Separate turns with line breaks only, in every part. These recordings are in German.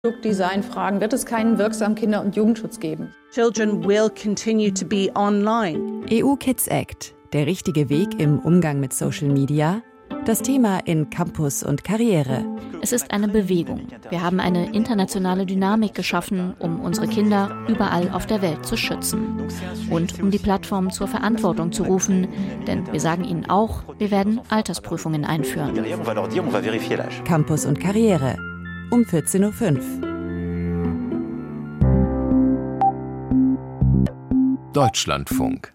Produktdesign-Fragen wird es keinen wirksamen Kinder- und Jugendschutz geben.
Children will continue to be online.
EU Kids Act, der richtige Weg im Umgang mit Social Media, das Thema in Campus und Karriere.
Es ist eine Bewegung. Wir haben eine internationale Dynamik geschaffen, um unsere Kinder überall auf der Welt zu schützen. Und um die Plattformen zur Verantwortung zu rufen, denn wir sagen ihnen auch, wir werden Altersprüfungen einführen.
Campus und Karriere um 14.05 Uhr.
Deutschlandfunk.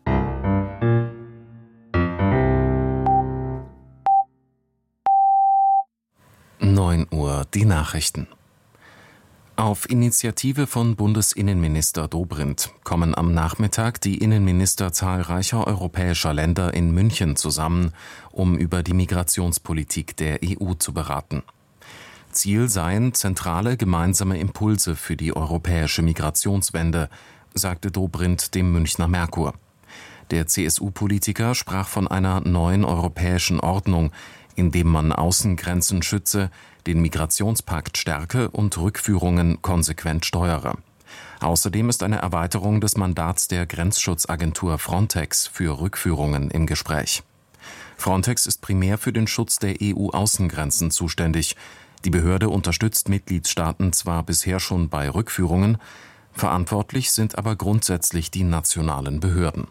Uhr, die Nachrichten. Auf Initiative von Bundesinnenminister Dobrindt kommen am Nachmittag die Innenminister zahlreicher europäischer Länder in München zusammen, um über die Migrationspolitik der EU zu beraten. Ziel seien zentrale gemeinsame Impulse für die europäische Migrationswende, sagte Dobrindt dem Münchner Merkur. Der CSU-Politiker sprach von einer neuen europäischen Ordnung, in dem man Außengrenzen schütze, den Migrationspakt stärke und Rückführungen konsequent steuere. Außerdem ist eine Erweiterung des Mandats der Grenzschutzagentur Frontex für Rückführungen im Gespräch. Frontex ist primär für den Schutz der EU-Außengrenzen zuständig. Die Behörde unterstützt Mitgliedstaaten zwar bisher schon bei Rückführungen, verantwortlich sind aber grundsätzlich die nationalen Behörden.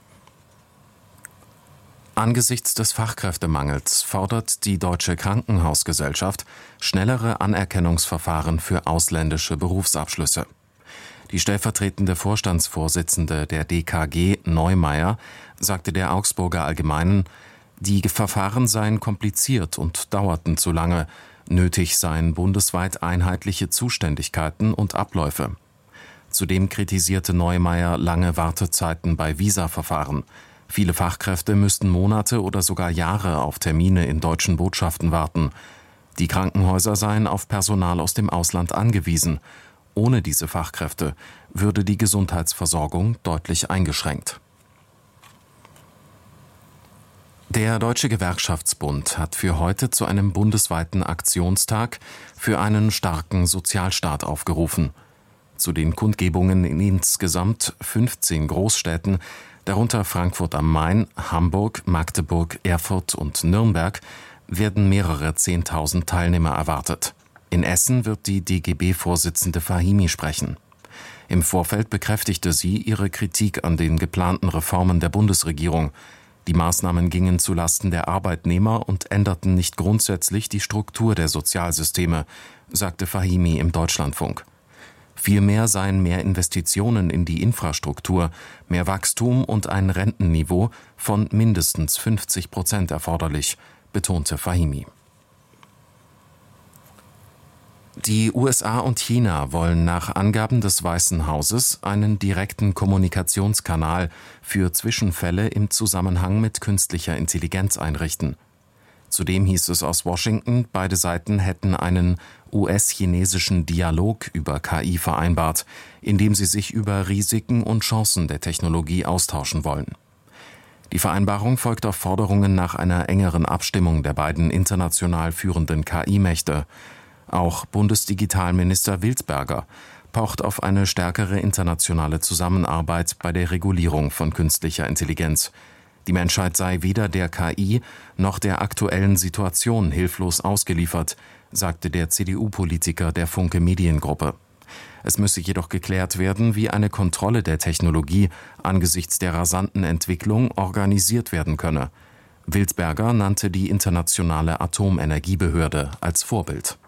Angesichts des Fachkräftemangels fordert die Deutsche Krankenhausgesellschaft schnellere Anerkennungsverfahren für ausländische Berufsabschlüsse. Die stellvertretende Vorstandsvorsitzende der DKG, Neumeier, sagte der Augsburger Allgemeinen, die Verfahren seien kompliziert und dauerten zu lange. Nötig seien bundesweit einheitliche Zuständigkeiten und Abläufe. Zudem kritisierte Neumeier lange Wartezeiten bei Visaverfahren. Viele Fachkräfte müssten Monate oder sogar Jahre auf Termine in deutschen Botschaften warten. Die Krankenhäuser seien auf Personal aus dem Ausland angewiesen. Ohne diese Fachkräfte würde die Gesundheitsversorgung deutlich eingeschränkt. Der Deutsche Gewerkschaftsbund hat für heute zu einem bundesweiten Aktionstag für einen starken Sozialstaat aufgerufen. Zu den Kundgebungen in insgesamt 15 Großstädten, darunter Frankfurt am Main, Hamburg, Magdeburg, Erfurt und Nürnberg, werden mehrere 10.000 Teilnehmer erwartet. In Essen wird die DGB-Vorsitzende Fahimi sprechen. Im Vorfeld bekräftigte sie ihre Kritik an den geplanten Reformen der Bundesregierung. Die Maßnahmen gingen zulasten der Arbeitnehmer und änderten nicht grundsätzlich die Struktur der Sozialsysteme, sagte Fahimi im Deutschlandfunk. Vielmehr seien mehr Investitionen in die Infrastruktur, mehr Wachstum und ein Rentenniveau von mindestens 50% erforderlich, betonte Fahimi. Die USA und China wollen nach Angaben des Weißen Hauses einen direkten Kommunikationskanal für Zwischenfälle im Zusammenhang mit künstlicher Intelligenz einrichten. Zudem hieß es aus Washington, beide Seiten hätten einen US-chinesischen Dialog über KI vereinbart, in dem sie sich über Risiken und Chancen der Technologie austauschen wollen. Die Vereinbarung folgt auf Forderungen nach einer engeren Abstimmung der beiden international führenden KI-Mächte. Auch Bundesdigitalminister Wildberger pocht auf eine stärkere internationale Zusammenarbeit bei der Regulierung von künstlicher Intelligenz. Die Menschheit sei weder der KI noch der aktuellen Situation hilflos ausgeliefert, sagte der CDU-Politiker der Funke Mediengruppe. Es müsse jedoch geklärt werden, wie eine Kontrolle der Technologie angesichts der rasanten Entwicklung organisiert werden könne. Wildberger nannte die Internationale Atomenergiebehörde als Vorbild.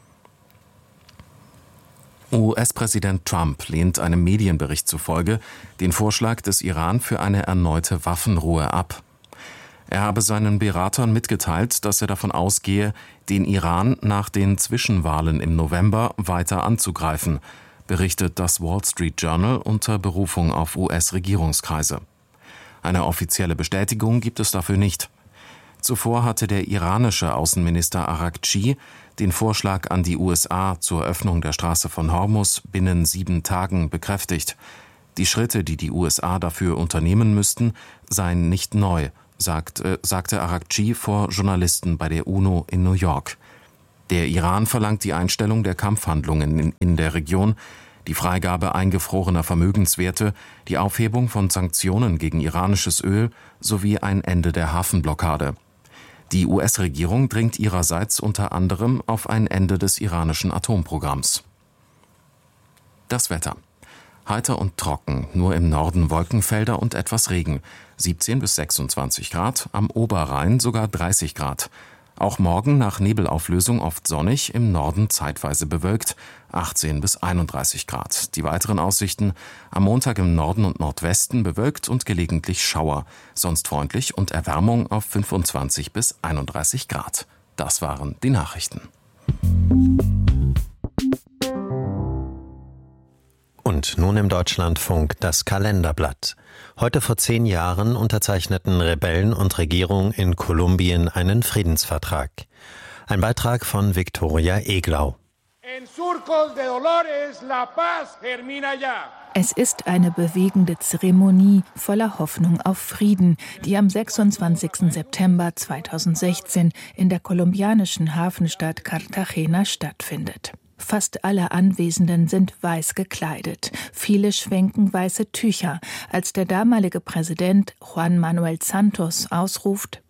US-Präsident Trump lehnt einem Medienbericht zufolge den Vorschlag des Iran für eine erneute Waffenruhe ab. Er habe seinen Beratern mitgeteilt, dass er davon ausgehe, den Iran nach den Zwischenwahlen im November weiter anzugreifen, berichtet das Wall Street Journal unter Berufung auf US-Regierungskreise. Eine offizielle Bestätigung gibt es dafür nicht. Zuvor hatte der iranische Außenminister Araghchi den Vorschlag an die USA zur Öffnung der Straße von Hormuz binnen 7 Tagen bekräftigt. Die Schritte, die die USA dafür unternehmen müssten, seien nicht neu, sagte Araghchi vor Journalisten bei der UNO in New York. Der Iran verlangt die Einstellung der Kampfhandlungen in der Region, die Freigabe eingefrorener Vermögenswerte, die Aufhebung von Sanktionen gegen iranisches Öl sowie ein Ende der Hafenblockade. Die US-Regierung dringt ihrerseits unter anderem auf ein Ende des iranischen Atomprogramms. Das Wetter. Heiter und trocken, nur im Norden Wolkenfelder und etwas Regen. 17 bis 26 Grad, am Oberrhein sogar 30 Grad. Auch morgen nach Nebelauflösung oft sonnig, im Norden zeitweise bewölkt, 18 bis 31 Grad. Die weiteren Aussichten: am Montag im Norden und Nordwesten bewölkt und gelegentlich Schauer, sonst freundlich und Erwärmung auf 25 bis 31 Grad. Das waren die Nachrichten.
Und nun im Deutschlandfunk das Kalenderblatt. Heute vor 10 Jahren unterzeichneten Rebellen und Regierung in Kolumbien einen Friedensvertrag. Ein Beitrag von Viktoria Eglau.
Es ist eine bewegende Zeremonie voller Hoffnung auf Frieden, die am 26. September 2016 in der kolumbianischen Hafenstadt Cartagena stattfindet. Fast alle Anwesenden sind weiß gekleidet. Viele schwenken weiße Tücher, als der damalige Präsident Juan Manuel Santos ausruft: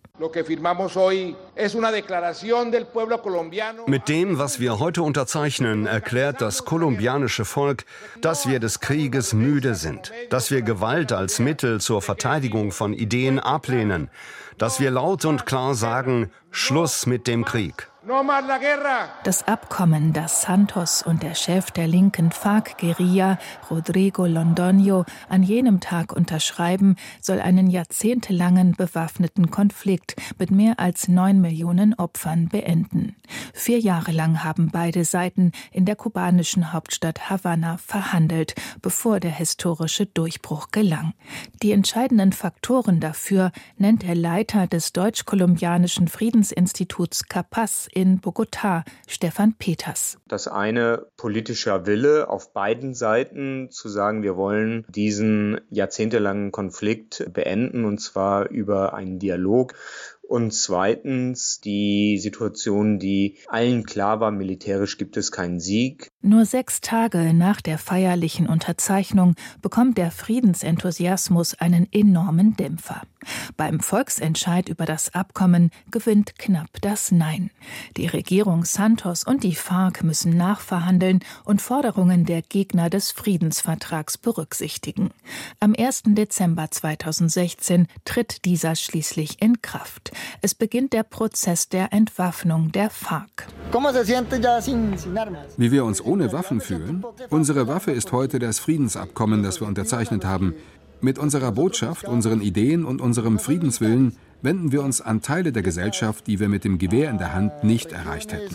Mit dem, was wir heute unterzeichnen, erklärt das kolumbianische Volk, dass wir des Krieges müde sind, dass wir Gewalt als Mittel zur Verteidigung von Ideen ablehnen, dass wir laut und klar sagen: Schluss mit dem Krieg.
Das Abkommen, das Santos und der Chef der linken FARC-Guerilla, Rodrigo Londoño, an jenem Tag unterschreiben, soll einen jahrzehntelangen bewaffneten Konflikt mit mehr als 9 Millionen Opfern beenden. 4 Jahre lang haben beide Seiten in der kubanischen Hauptstadt Havanna verhandelt, bevor der historische Durchbruch gelang. Die entscheidenden Faktoren dafür nennt der Leiter des deutsch-kolumbianischen Friedensinstituts CAPAS in Bogotá, Stefan Peters.
Das eine, politischer Wille auf beiden Seiten zu sagen, wir wollen diesen jahrzehntelangen Konflikt beenden, und zwar über einen Dialog. Und zweitens die Situation, die allen klar war, militärisch gibt es keinen Sieg.
Nur 6 Tage nach der feierlichen Unterzeichnung bekommt der Friedensenthusiasmus einen enormen Dämpfer. Beim Volksentscheid über das Abkommen gewinnt knapp das Nein. Die Regierung Santos und die FARC müssen nachverhandeln und Forderungen der Gegner des Friedensvertrags berücksichtigen. Am 1. Dezember 2016 tritt dieser schließlich in Kraft. Es beginnt der Prozess der Entwaffnung der FARC.
Wie wir uns ohne Waffen fühlen? Unsere Waffe ist heute das Friedensabkommen, das wir unterzeichnet haben. Mit unserer Botschaft, unseren Ideen und unserem Friedenswillen wenden wir uns an Teile der Gesellschaft, die wir mit dem Gewehr in der Hand nicht erreicht hätten.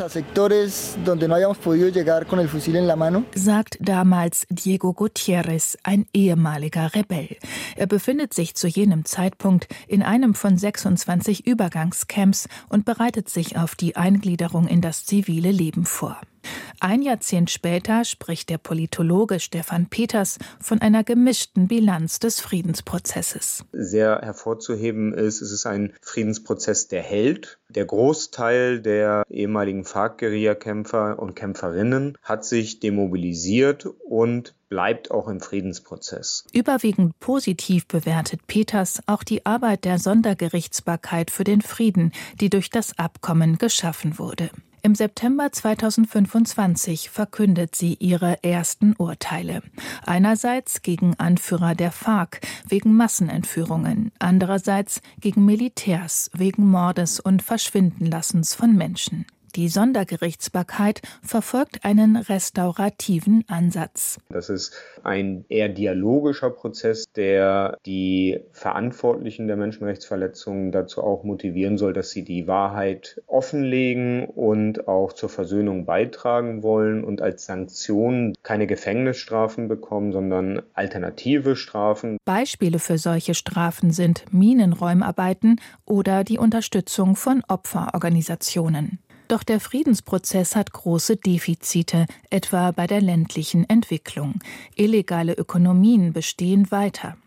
Sagt damals Diego Gutiérrez, ein ehemaliger Rebell. Er befindet sich zu jenem Zeitpunkt in einem von 26 Übergangscamps und bereitet sich auf die Eingliederung in das zivile Leben vor. Ein Jahrzehnt später spricht der Politologe Stefan Peters von einer gemischten Bilanz des Friedensprozesses.
Sehr hervorzuheben ist, es ist ein Friedensprozess, der hält. Der Großteil der ehemaligen FARC-Guerilla-Kämpfer und Kämpferinnen hat sich demobilisiert und bleibt auch im Friedensprozess.
Überwiegend positiv bewertet Peters auch die Arbeit der Sondergerichtsbarkeit für den Frieden, die durch das Abkommen geschaffen wurde. Im September 2025 verkündet sie ihre ersten Urteile. Einerseits gegen Anführer der FARC wegen Massenentführungen, andererseits gegen Militärs wegen Mordes und Verschwindenlassens von Menschen. Die Sondergerichtsbarkeit verfolgt einen restaurativen Ansatz.
Das ist ein eher dialogischer Prozess, der die Verantwortlichen der Menschenrechtsverletzungen dazu auch motivieren soll, dass sie die Wahrheit offenlegen und auch zur Versöhnung beitragen wollen und als Sanktion keine Gefängnisstrafen bekommen, sondern alternative Strafen.
Beispiele für solche Strafen sind Minenräumarbeiten oder die Unterstützung von Opferorganisationen. Doch der Friedensprozess hat große Defizite, etwa bei der ländlichen Entwicklung. Illegale Ökonomien bestehen weiter.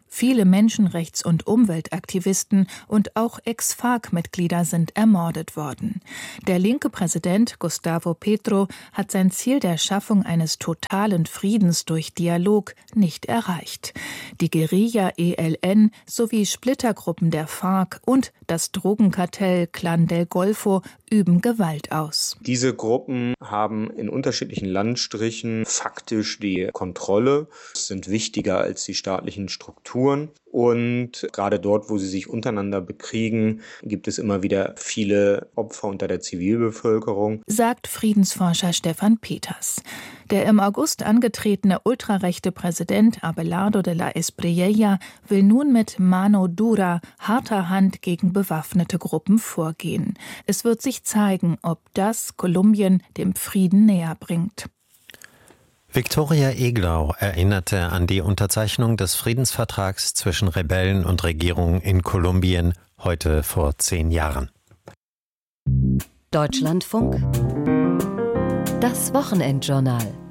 Viele Menschenrechts- und Umweltaktivisten und auch Ex-FARC-Mitglieder sind ermordet worden. Der linke Präsident Gustavo Petro hat sein Ziel der Schaffung eines totalen Friedens durch Dialog nicht erreicht. Die Guerilla ELN sowie Splittergruppen der FARC und das Drogenkartell Clan del Golfo üben Gewalt aus.
Diese Gruppen haben in unterschiedlichen Landstrichen faktisch die Kontrolle, sind wichtiger als die staatlichen Strukturen. Und gerade dort, wo sie sich untereinander bekriegen, gibt es immer wieder viele Opfer unter der Zivilbevölkerung,
sagt Friedensforscher Stefan Peters. Der im August angetretene ultrarechte Präsident Abelardo de la Espriella will nun mit Mano Dura, harter Hand gegen bewaffnete Gruppen vorgehen. Es wird sich zeigen, ob das Kolumbien dem Frieden näher bringt.
Viktoria Eglau erinnerte an die Unterzeichnung des Friedensvertrags zwischen Rebellen und Regierung in Kolumbien heute vor 10 Jahren.
Deutschlandfunk. Das Wochenendjournal.